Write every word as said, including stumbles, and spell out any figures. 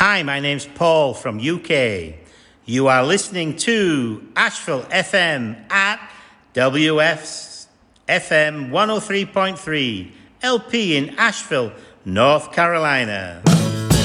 Hi, my name's Paul from U K. You are listening to Asheville F M at W F M one oh three point three L P in Asheville, North Carolina.